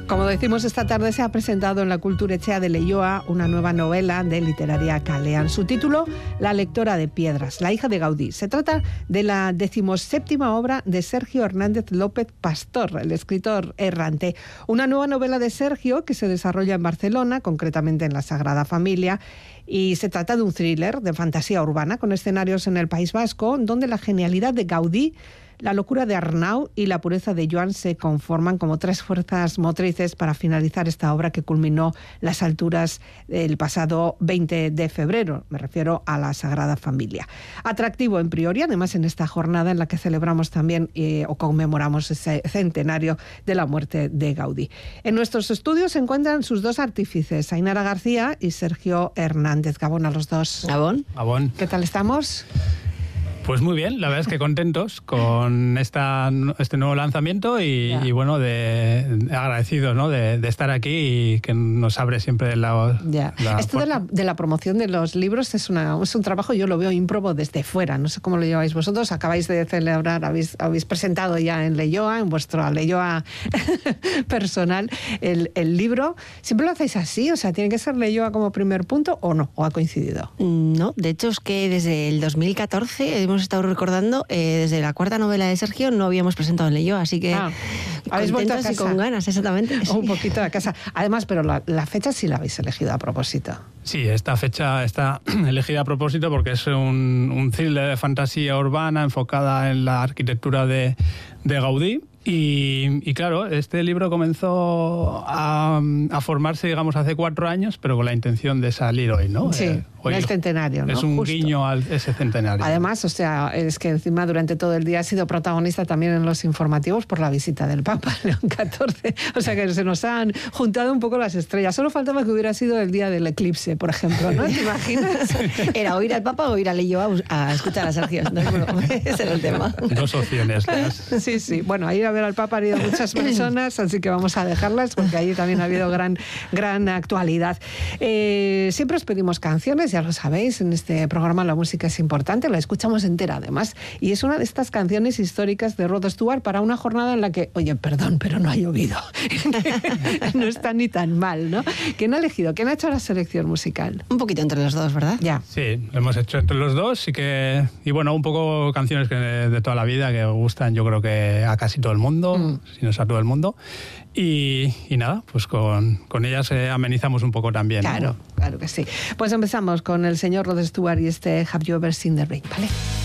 Como decimos, esta tarde se ha presentado en la Kulturetxea de Leioa una nueva novela de Literaria Kalean. Su título, La lectora de piedras, la hija de Gaudí. Se trata de la 17ª obra de Sergio Hernández López Pastor, el escritor errante. Una nueva novela de Sergio que se desarrolla en Barcelona, concretamente en la Sagrada Familia, y se trata de un thriller de fantasía urbana con escenarios en el País Vasco, donde la genialidad de Gaudí, la locura de Arnau y la pureza de Joan se conforman como tres fuerzas motrices para finalizar esta obra que culminó las alturas del pasado 20 de febrero. Me refiero a la Sagrada Familia. Atractivo en priori, además en esta jornada en la que celebramos también o conmemoramos ese centenario de la muerte de Gaudí. En nuestros estudios se encuentran sus dos artífices, Ainara García y Sergio Hernández. Gabón a los dos. Gabón. Gabón. ¿Qué tal estamos? Pues muy bien, la verdad es que contentos con este nuevo lanzamiento y bueno, agradecidos, ¿no? de estar aquí y que nos abre siempre la Esto de la promoción de los libros es un trabajo, yo lo veo ímprobo desde fuera, no sé cómo lo lleváis vosotros. Acabáis de celebrar, habéis presentado ya en Leioa, en vuestro Leioa personal, el libro. ¿Siempre lo hacéis así? O sea, ¿tiene que ser Leioa como primer punto o no? ¿O ha coincidido? No, de hecho es que desde el 2014 hemos estado recordando, desde la cuarta novela de Sergio no habíamos presentado en Leioa, así que habéis vuelto a casa y con ganas, exactamente. Un poquito a casa. Además, pero la fecha sí la habéis elegido a propósito. Sí, esta fecha está elegida a propósito porque es un thriller de fantasía urbana enfocada en la arquitectura de Gaudí. Y claro, este libro comenzó a formarse, digamos, hace 4 años, pero con la intención de salir hoy, ¿no? Sí, hoy el centenario, ¿no? Es un guiño a ese centenario. Además, o sea, es que encima durante todo el día ha sido protagonista también en los informativos por la visita del Papa, León XIV. O sea que se nos han juntado un poco las estrellas. Solo faltaba que hubiera sido el día del eclipse, por ejemplo, ¿no? ¿Te imaginas? Era o ir al Papa o ir a Leioa a escuchar a Sergio. ¿No? Bueno, ese era el tema. 2 opciones. Sí. Bueno, ahí a ver al Papa han ido muchas personas, así que vamos a dejarlas porque allí también ha habido gran actualidad. Siempre os pedimos canciones, ya lo sabéis, en este programa la música es importante, la escuchamos entera además, y es una de estas canciones históricas de Rod Stewart para una jornada en la que, oye, perdón, pero no ha llovido. No está ni tan mal, ¿no? ¿Quién ha elegido? ¿Quién ha hecho la selección musical? Un poquito entre los dos, ¿verdad? Ya. Sí, lo hemos hecho entre los dos y bueno, un poco canciones de toda la vida que gustan, yo creo que a casi todo el mundo, si no es a todo el mundo. Y nada, pues con ellas amenizamos un poco también, ¿no? Claro que sí. Pues empezamos con el señor Rod Stewart y este Have You Ever Seen the Rain, ¿vale?